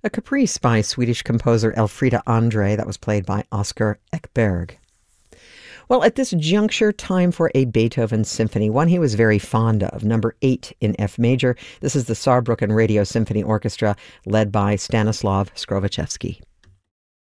A caprice by Swedish composer Elfrida Andre that was played by Oscar Ekberg. Well, at this juncture, time for a Beethoven symphony, one he was very fond of, number 8 in F major. This is the Saarbrücken Radio Symphony Orchestra, led by Stanislav Skrovichevsky.